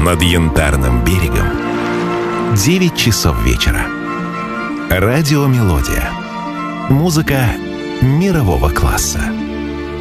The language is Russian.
Над Янтарным берегом 9 часов вечера. Радиомелодия. Музыка мирового класса.